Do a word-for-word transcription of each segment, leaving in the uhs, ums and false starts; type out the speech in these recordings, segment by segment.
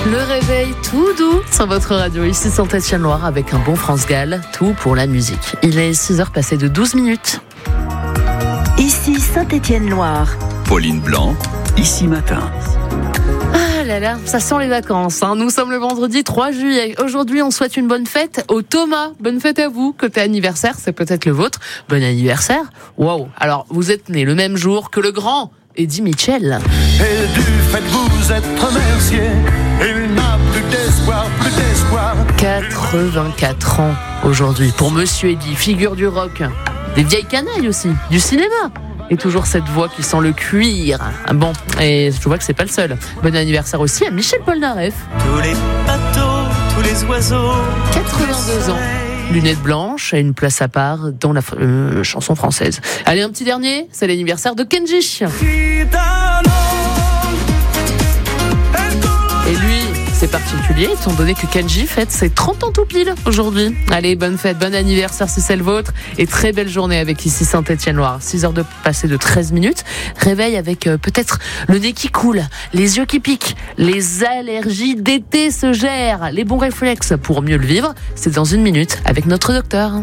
Le réveil tout doux sur votre radio, ici Saint-Étienne-Loire avec un bon France Gall, tout pour la musique. Il est six heures passées de douze minutes. Ici Saint-Étienne-Loire. Pauline Blanc, ici matin. Ah là là, ça sent les vacances. Hein. Nous sommes le vendredi trois juillet. Aujourd'hui, on souhaite une bonne fête au Thomas. Bonne fête à vous. Côté anniversaire, c'est peut-être le vôtre. Bon anniversaire. Waouh. Alors, vous êtes né le même jour que le grand Eddie Mitchell. Et du fait vous êtes remercié, il n'a plus d'espoir, plus d'espoir. quatre-vingt-quatre ans aujourd'hui pour Monsieur Eddie, figure du rock, des vieilles canailles aussi, du cinéma. Et toujours cette voix qui sent le cuir. Bon, et je vois que c'est pas le seul. Bon anniversaire aussi à Michel Polnareff. Tous les bateaux, tous les oiseaux. quatre-vingt-deux ans. Lunettes blanches et une place à part dans la euh, chanson française. Allez, un petit dernier, c'est l'anniversaire de Kenji. Et lui, c'est particulier, étant donné que Kenji fête ses trente ans tout pile aujourd'hui. Allez, bonne fête, bon anniversaire si c'est le vôtre. Et très belle journée avec ici Saint-Étienne-Loire. six heures de passé de treize minutes. Réveil avec euh, peut-être le nez qui coule, les yeux qui piquent, les allergies d'été se gèrent, les bons réflexes pour mieux le vivre. C'est dans une minute avec notre docteur.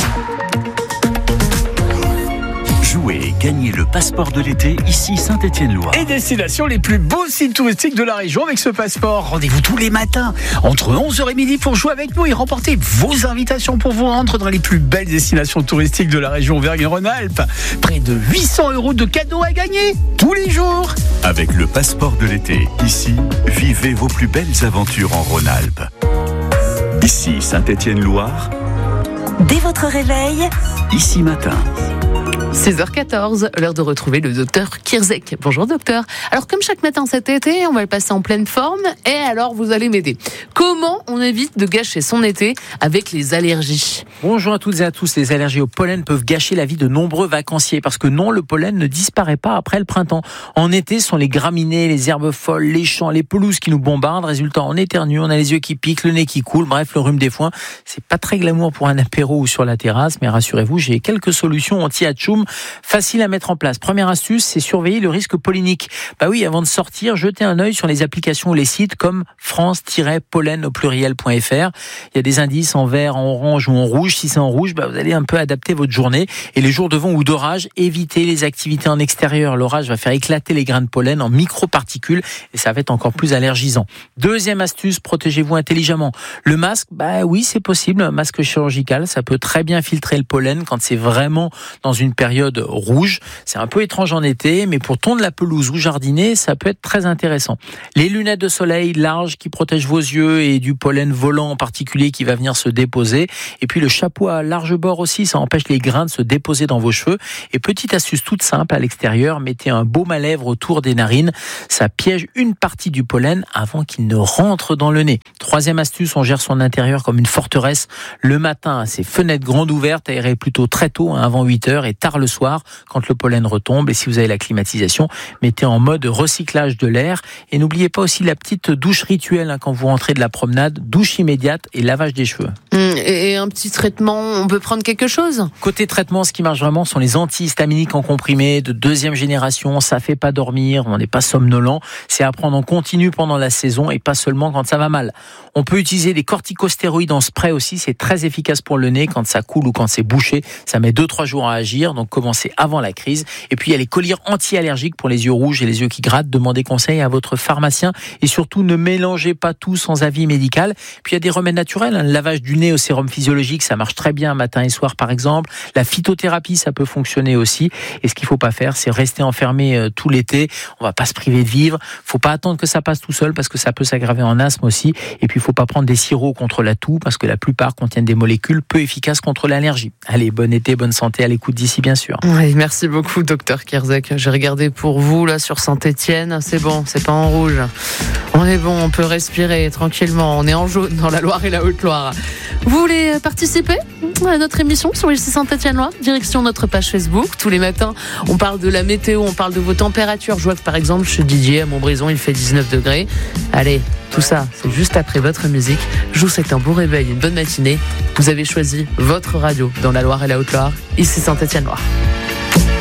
Jouez et gagnez le passeport de l'été, ici Saint-Étienne-Loire. Et destination les plus beaux sites touristiques de la région avec ce passeport. Rendez-vous tous les matins entre onze heures et midi pour jouer avec nous et remporter vos invitations pour vous rendre dans les plus belles destinations touristiques de la région Auvergne-Rhône-Alpes. Près de huit cents euros de cadeaux à gagner tous les jours. Avec le passeport de l'été, ici, vivez vos plus belles aventures en Rhône-Alpes. Ici Saint-Étienne-Loire. Dès votre réveil, ici matin. six heures quatorze, l'heure de retrouver le docteur Kirzek. Bonjour docteur. Alors comme chaque matin cet été, on va le passer en pleine forme et alors vous allez m'aider. Comment on évite de gâcher son été avec les allergies ? Bonjour à toutes et à tous. Les allergies au pollen peuvent gâcher la vie de nombreux vacanciers parce que non, le pollen ne disparaît pas après le printemps. En été, ce sont les graminées, les herbes folles, les champs, les pelouses qui nous bombardent. Résultat, on éternue, on a les yeux qui piquent, le nez qui coule, bref, le rhume des foins. C'est pas très glamour pour un apéro ou sur la terrasse, mais rassurez-vous, j'ai quelques solutions anti-atchoum facile à mettre en place. Première astuce, c'est surveiller le risque pollinique. Bah oui, avant de sortir, jetez un œil sur les applications ou les sites comme france-pollen au pluriel.fr. Il y a des indices en vert, en orange ou en rouge. Si c'est en rouge, bah vous allez un peu adapter votre journée. Et les jours de vent ou d'orage, évitez les activités en extérieur. L'orage va faire éclater les grains de pollen en microparticules et ça va être encore plus allergisant. Deuxième astuce, protégez-vous intelligemment. Le masque, bah oui, c'est possible. Un masque chirurgical, ça peut très bien filtrer le pollen quand c'est vraiment dans une période rouge. C'est un peu étrange en été, mais pour tondre la pelouse ou jardiner, ça peut être très intéressant. Les lunettes de soleil larges qui protègent vos yeux et du pollen volant en particulier qui va venir se déposer. Et puis le chapeau à large bord aussi, ça empêche les grains de se déposer dans vos cheveux. Et petite astuce toute simple à l'extérieur, mettez un baume à lèvres autour des narines. Ça piège une partie du pollen avant qu'il ne rentre dans le nez. Troisième astuce, on gère son intérieur comme une forteresse. Le matin, ses fenêtres grandes ouvertes, aérez plutôt très tôt, hein, avant huit heures et tard le soir quand le pollen retombe. Et si vous avez la climatisation, mettez en mode recyclage de l'air. Et n'oubliez pas aussi la petite douche rituelle hein, quand vous rentrez de la promenade, douche immédiate et lavage des cheveux. Et un petit traitement, on peut prendre quelque chose ? Côté traitement, ce qui marche vraiment sont les antihistaminiques en comprimé de deuxième génération. Ça fait pas dormir, on n'est pas somnolent. C'est à prendre en continu pendant la saison et pas seulement quand ça va mal. On peut utiliser des corticostéroïdes en spray aussi. C'est très efficace pour le nez quand ça coule ou quand c'est bouché. Ça met deux trois jours à agir, donc commencez avant la crise. Et puis il y a les collyres anti-allergiques pour les yeux rouges et les yeux qui grattent. Demandez conseil à votre pharmacien et surtout ne mélangez pas tout sans avis médical. Puis il y a des remèdes naturels, hein. Le lavage du nez au sérum physiologique, ça marche très bien matin et soir par exemple. La phytothérapie, ça peut fonctionner aussi. Et ce qu'il faut pas faire, c'est rester enfermé euh, tout l'été. On va pas se priver de vivre. Faut pas attendre que ça passe tout seul parce que ça peut s'aggraver en asthme aussi. Et puis il faut pas prendre des sirops contre la toux parce que la plupart contiennent des molécules peu efficaces contre l'allergie. Allez, bon été, bonne santé à l'écoute d'ici bien sûr. Oui, merci beaucoup docteur Kirzek. J'ai regardé pour vous là sur Saint-Étienne. C'est bon, c'est pas en rouge. On est bon, on peut respirer tranquillement. On est en jaune dans la Loire et la Haute-Loire. Vous voulez participer à notre émission sur ici Saint-Étienne-Loire ? Direction notre page Facebook. Tous les matins, on parle de la météo, on parle de vos températures. Je vois que par exemple, chez Didier à Montbrison, il fait dix-neuf degrés. Allez, tout ça, c'est juste après votre musique. Je vous souhaite un bon réveil, une bonne matinée. Vous avez choisi votre radio dans la Loire et la Haute-Loire. Ici Saint-Étienne-Loire.